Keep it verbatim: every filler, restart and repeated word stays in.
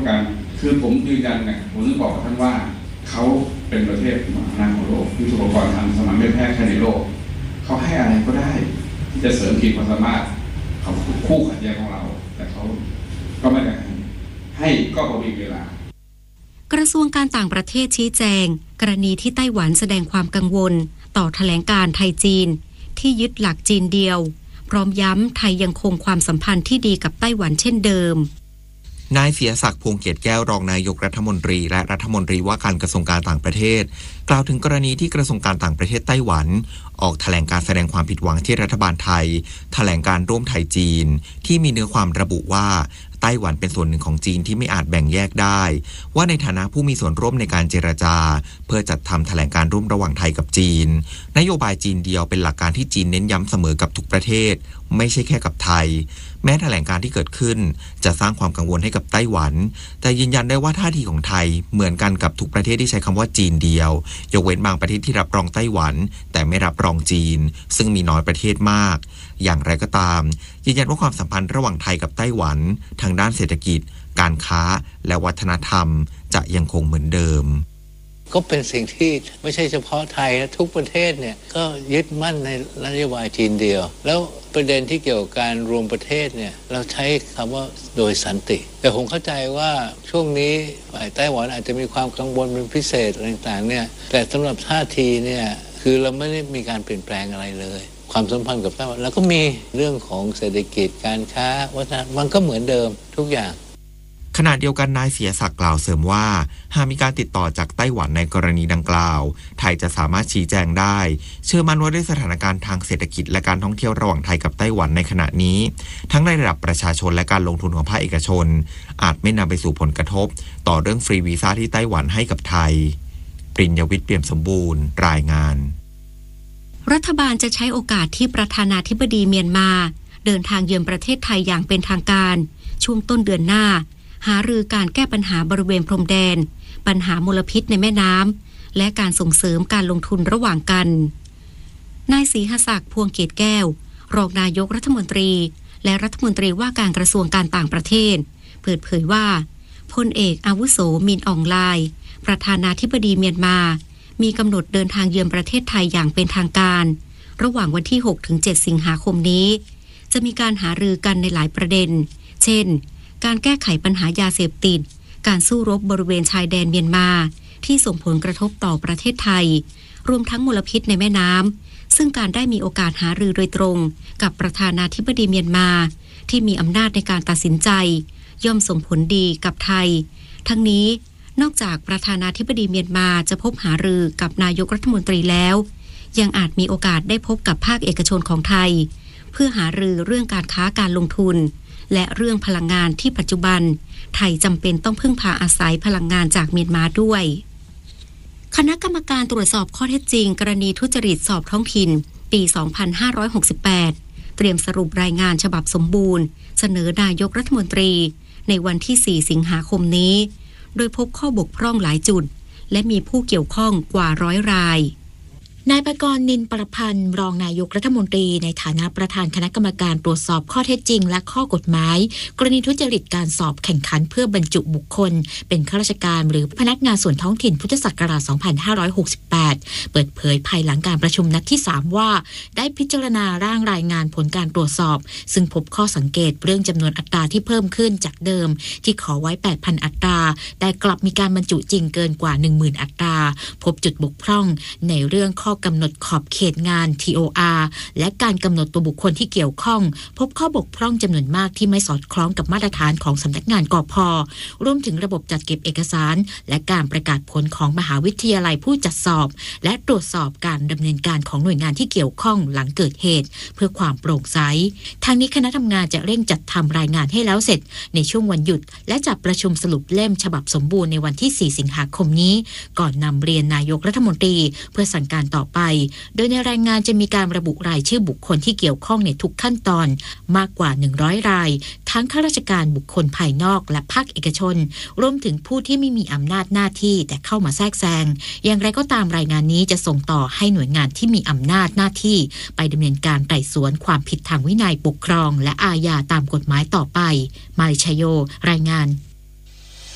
กันคือผมยืนยันเนี่ยผมต้องบอกกับท่านว่าเขาเป็นประเทศมหาอำนาจของโลกยุทโธปกรณ์ทางสมานแพทย์แค่ในโลกเขาให้อะไรก็ได้ที่จะเสริมขีดความสามารถเขาคู่ขัดแย้งของเราแต่เขาก็ไม่ได้ให้ก็ประวิงเวลากระทรวงการต่างประเทศชี้แจงกรณีที่ไต้หวันแสดงความกังวลต่อแถลงการไทยจีนที่ยึดหลักจีนเดียวพร้อมย้ำไทยยังคงความสัมพันธ์ที่ดีกับไต้หวันเช่นเดิมนายเสียศักดิ์พวงเกียรติแก้วรองนายกรัฐมนตรีและรัฐมนตรีว่าการกระทรวงการต่างประเทศกล่าวถึงกรณีที่กระทรวงการต่างประเทศไต้หวันออกแถลงการแสดงความผิดหวังที่รัฐบาลไทยแถลงการร่วมไทยจีนที่มีเนื้อความระบุว่าไต้หวันเป็นส่วนหนึ่งของจีนที่ไม่อาจแบ่งแยกได้ว่าในฐานะผู้มีส่วนร่วมในการเจรจาเพื่อจัดทำแถลงการร่วมระหว่างไทยกับจีนนโยบายจีนเดียวเป็นหลักการที่จีนเน้นย้ำเสมอกับทุกประเทศไม่ใช่แค่กับไทยแม้แถลงการที่เกิดขึ้นจะสร้างความกังวลให้กับไต้หวันแต่ยืนยันได้ว่าท่าทีของไทยเหมือนกันกับทุกประเทศที่ใช้คำว่าจีนเดียวยกเว้นบางประเทศที่รับรองไต้หวันแต่ไม่รับรองจีนซึ่งมีน้อยประเทศมากอย่างไรก็ตามยืนยันว่าความสัมพันธ์ระหว่างไทยกับไต้หวันทางด้านเศรษฐกิจการค้าและวัฒนธรรมจะยังคงเหมือนเดิมก็เป็นสิ่งที่ไม่ใช่เฉพาะไทยนะทุกประเทศเนี่ยก็ยึดมั่นในนโยบายจีนเดียวแล้วประเด็นที่เกี่ยวกับการรวมประเทศเนี่ยเราใช้คำว่าโดยสันติแต่ผมเข้าใจว่าช่วงนี้ฝ่ายไต้หวันอาจจะมีความกังวลเป็นพิเศษอะไรต่างๆเนี่ยแต่สำหรับท่าทีเนี่ยคือเราไม่ได้มีการเปลี่ยนแปลงอะไรเลยความสัมพันธ์กับไต้หวันแล้วก็มีเรื่องของเศรษฐกิจการค้าวัฒนธรรมมันก็เหมือนเดิมทุกอย่างขณะเดียวกันนายเสียศักดิ์กล่าวเสริมว่าหากมีการติดต่อจากไต้หวันในกรณีดังกล่าวไทยจะสามารถชี้แจงได้เชื่อมั่นว่าด้วยสถานการณ์ทางเศรษฐกิจและการท่องเที่ยวระหว่างไทยกับไต้หวันในขณะนี้ทั้งในระดับประชาชนและการลงทุนของภาคเอกชนอาจไม่นำไปสู่ผลกระทบต่อเรื่องฟรีวีซ่าที่ไต้หวันให้กับไทยปริญญวิทย์เปี่ยมสมบูรณ์รายงานรัฐบาลจะใช้โอกาสที่ประธานาธิบดีเมียนมาเดินทางเยือนประเทศไทยอย่างเป็นทางการช่วงต้นเดือนหน้าหารือการแก้ปัญหาบริเวณพรมแดนปัญหามลพิษในแม่น้ำและการส่งเสริมการลงทุนระหว่างกันนายศรีหศักดิ์พวงเกียรติแก้วรองนายกรัฐมนตรีและรัฐมนตรีว่าการกระทรวงการต่างประเทศเปิดเผยว่าพลเอกอาวุโสมินอองไลน์ประธานาธิบดีเมียนมามีกำหนดเดินทางเยือนประเทศไทยอย่างเป็นทางการระหว่างวันที่ หกถึงเจ็ด สิงหาคมนี้จะมีการหารือกันในหลายประเด็นเช่นการแก้ไขปัญหายาเสพติดการสู้รบบริเวณชายแดนเมียนมาที่ส่งผลกระทบต่อประเทศไทยรวมทั้งมลพิษในแม่น้ำซึ่งการได้มีโอกาสหารือโดยตรงกับประธานาธิบดีเมียนมาที่มีอำนาจในการตัดสินใจย่อมส่งผลดีกับไทยทั้งนี้นอกจากประธานาธิบดีเมียนมาจะพบหารือกับนายกรัฐมนตรีแล้วยังอาจมีโอกาสได้พบกับภาคเอกชนของไทยเพื่อหารือเรื่องการค้าการลงทุนและเรื่องพลังงานที่ปัจจุบันไทยจำเป็นต้องพึ่งพาอาศัยพลังงานจากเมียนมาด้วยคณะกรรมการตรวจสอบข้อเท็จจริงกรณีทุจริตสอบท้องถิ่นปี สองพันห้าร้อยหกสิบแปด เตรียมสรุปรายงานฉบับสมบูรณ์เสนอนายกรัฐมนตรีในวันที่ สี่ สิงหาคมนี้โดยพบข้อบกพร่องหลายจุดและมีผู้เกี่ยวข้องกว่าร้อยรายนายปกรณ์นินประพันธ์รองนายกรัฐมนตรีในฐานะประธานคณะกรรมการตรวจสอบข้อเท็จจริงและข้อกฎหมายกรณีทุจริตการสอบแข่งขันเพื่อบรรจุบุคคลเป็นข้าราชการหรือพนักงานส่วนท้องถิ่นพุทธศักราช สองพันห้าร้อยหกสิบแปด เปิดเผยภายหลังการประชุมนัดที่ สาม ว่าได้พิจารณาร่างรายงานผลการตรวจสอบซึ่งพบข้อสังเกตเรื่องจำนวนอัตราที่เพิ่มขึ้นจากเดิมที่ขอไว้ แปดพัน อัตราแต่กลับมีการบรรจุจริงเกินกว่า หนึ่งหมื่น อัตราพบจุดบกพร่องในเรื่องข้อกำหนดขอบเขตงาน ที โอ อาร์ และการกำหนดตัวบุคคลที่เกี่ยวข้องพบข้อบกพร่องจำนวนมากที่ไม่สอดคล้องกับมาตรฐานของสำนักงานกพ.รวมถึงระบบจัดเก็บเอกสารและการประกาศผลของมหาวิทยาลัยผู้จัดสอบและตรวจสอบการดำเนินการของหน่วยงานที่เกี่ยวข้องหลังเกิดเหตุเพื่อความโปร่งใสทางนี้คณะทำงานจะเร่งจัดทำรายงานให้แล้วเสร็จในช่วงวันหยุดและจัดประชุมสรุปเล่มฉบับสมบูรณ์ในวันที่ สี่ สิงหาคมนี้ก่อนนำเรียนนายกรัฐมนตรีเพื่อสั่งการต่อไปโดยในรายงานจะมีการระบุรายชื่อบุคคลที่เกี่ยวข้องในทุกขั้นตอนมากกว่าหนึ่งร้อยรายทั้งข้าราชการบุคคลภายนอกและภาคเอกชนรวมถึงผู้ที่ไม่มีอำนาจหน้าที่แต่เข้ามาแทรกแซงอย่างไรก็ตามรายงานนี้จะส่งต่อให้หน่วยงานที่มีอำนาจหน้าที่ไปดำเนินการไต่สวนความผิดทางวินัยปกครองและอาญาตามกฎหมายต่อไปมาริชโยรายงาน